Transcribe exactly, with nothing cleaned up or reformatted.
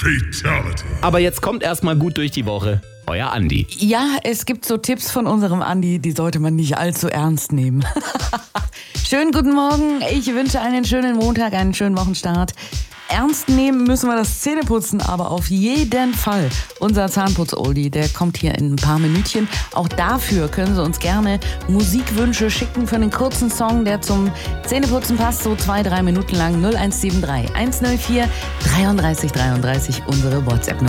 Fatality. Aber jetzt kommt erstmal gut durch die Woche. Euer Andi. Ja, es gibt so Tipps von unserem Andi, die sollte man nicht allzu ernst nehmen. Schönen guten Morgen. Ich wünsche einen schönen Montag, einen schönen Wochenstart. Ernst nehmen müssen wir das Zähneputzen, aber auf jeden Fall. Unser Zahnputz-Oldie, der kommt hier in ein paar Minütchen. Auch dafür können Sie uns gerne Musikwünsche schicken für einen kurzen Song, der zum Zähneputzen passt, so zwei, drei Minuten lang. null eins sieben drei, eins null vier, dreiunddreißig dreiunddreißig, unsere WhatsApp-Nummer.